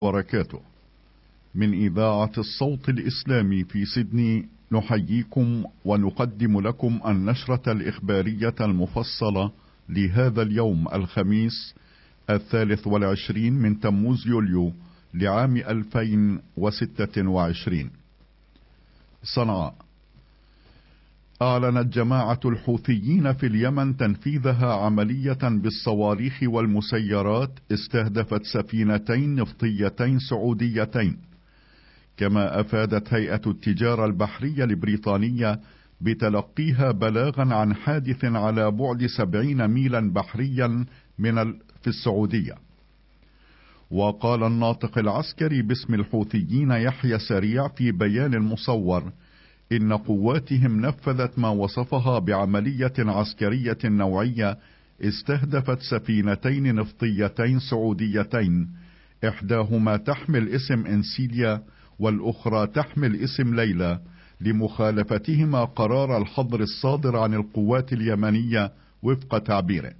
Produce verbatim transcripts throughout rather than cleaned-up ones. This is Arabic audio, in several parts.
وبركاته. من إذاعة الصوت الإسلامي في سيدني نحييكم ونقدم لكم النشرة الإخبارية المفصلة لهذا اليوم الخميس الثالث والعشرين من تموز يوليو لعام ألفين وستة وعشرين. صنعاء. أعلنت جماعة الحوثيين في اليمن تنفيذها عملية بالصواريخ والمسيرات استهدفت سفينتين نفطيتين سعوديتين. كما أفادت هيئة التجارة البحرية البريطانية بتلقيها بلاغا عن حادث على بعد سبعين ميلا بحريا من ال... في السعودية. وقال الناطق العسكري باسم الحوثيين يحيى سريع في بيان مصور إن قواتهم نفذت ما وصفها بعملية عسكرية نوعية استهدفت سفينتين نفطيتين سعوديتين، إحداهما تحمل اسم إنسيليا والأخرى تحمل اسم ليلى، لمخالفتهما قرار الحظر الصادر عن القوات اليمنية وفق تعبيره.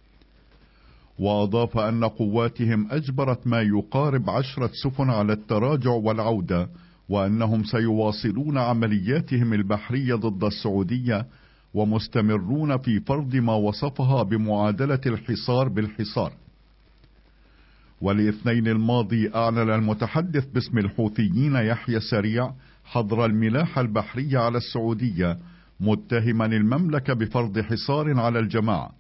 وأضاف أن قواتهم أجبرت ما يقارب عشرة سفن على التراجع والعودة، وأنهم سيواصلون عملياتهم البحرية ضد السعودية ومستمرون في فرض ما وصفها بمعادلة الحصار بالحصار. والاثنين الماضي أعلن المتحدث باسم الحوثيين يحيى سريع حظر الملاحة البحرية على السعودية، متهما المملكة بفرض حصار على الجماعة.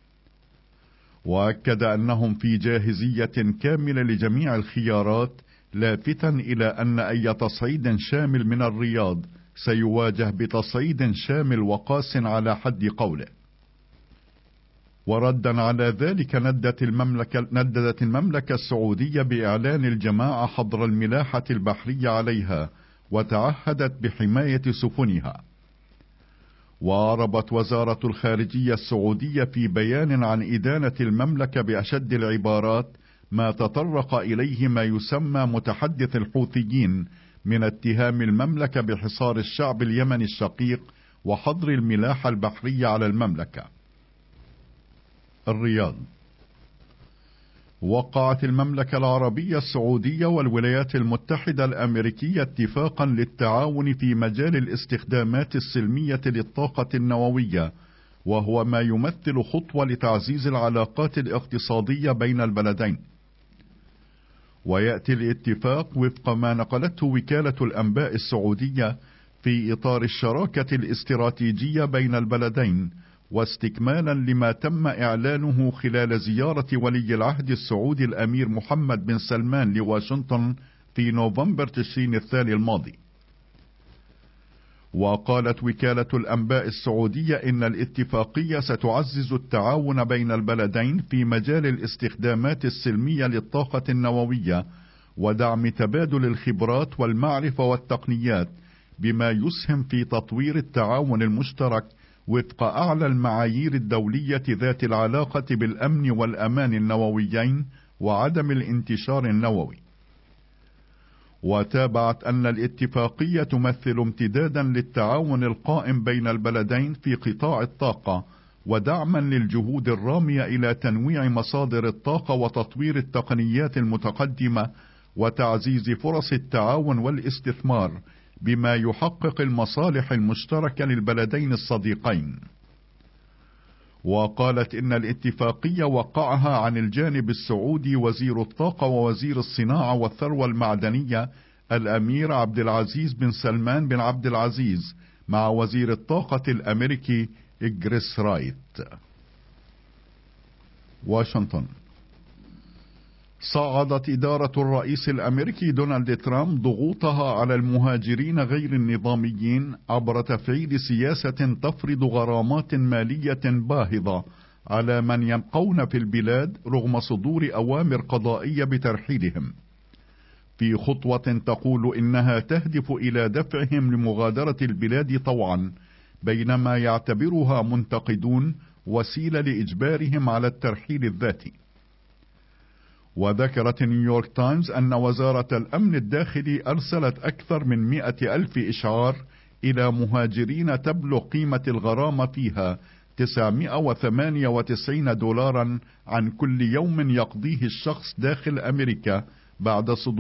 وأكد أنهم في جاهزية كاملة لجميع الخيارات، لافتا إلى أن أي تصعيد شامل من الرياض سيواجه بتصعيد شامل وقاس على حد قوله. وردا على ذلك ندت المملكة, نددت المملكة السعودية بإعلان الجماعة حظر الملاحة البحرية عليها، وتعهدت بحماية سفنها. وأعربت وزارة الخارجية السعودية في بيان عن إدانة المملكة بأشد العبارات ما تطرق إليه ما يسمى متحدث الحوثيين من اتهام المملكة بحصار الشعب اليمني الشقيق وحظر الملاحة البحرية على المملكة. الرياض. وقعت المملكة العربية السعودية والولايات المتحدة الأمريكية اتفاقا للتعاون في مجال الاستخدامات السلمية للطاقة النووية، وهو ما يمثل خطوة لتعزيز العلاقات الاقتصادية بين البلدين. ويأتي الاتفاق وفق ما نقلته وكالة الأنباء السعودية في إطار الشراكة الاستراتيجية بين البلدين، واستكمالا لما تم إعلانه خلال زيارة ولي العهد السعودي الأمير محمد بن سلمان لواشنطن في نوفمبر تشرين الثاني الماضي. وقالت وكالة الأنباء السعودية إن الاتفاقية ستعزز التعاون بين البلدين في مجال الاستخدامات السلمية للطاقة النووية، ودعم تبادل الخبرات والمعرفة والتقنيات، بما يسهم في تطوير التعاون المشترك وفق أعلى المعايير الدولية ذات العلاقة بالأمن والأمان النوويين وعدم الانتشار النووي. وتابعت أن الاتفاقية تمثل امتدادا للتعاون القائم بين البلدين في قطاع الطاقة، ودعما للجهود الرامية إلى تنويع مصادر الطاقة وتطوير التقنيات المتقدمة وتعزيز فرص التعاون والاستثمار، بما يحقق المصالح المشتركة للبلدين الصديقين. وقالت إن الاتفاقية وقعها عن الجانب السعودي وزير الطاقة ووزير الصناعة والثروة المعدنية الأمير عبد العزيز بن سلمان بن عبد العزيز مع وزير الطاقة الأمريكي إجريس رايت. واشنطن. صعدت إدارة الرئيس الأمريكي دونالد ترامب ضغوطها على المهاجرين غير النظاميين عبر تفعيل سياسة تفرض غرامات مالية باهظة على من يبقون في البلاد رغم صدور أوامر قضائية بترحيلهم، في خطوة تقول إنها تهدف إلى دفعهم لمغادرة البلاد طوعا، بينما يعتبرها منتقدون وسيلة لإجبارهم على الترحيل الذاتي. وذكرت نيويورك تايمز أن وزارة الأمن الداخلي أرسلت أكثر من مئة ألف إشعار إلى مهاجرين تبلغ قيمة الغرامة فيها تسعمائة وثمانية وتسعين دولارا عن كل يوم يقضيه الشخص داخل أمريكا بعد صدور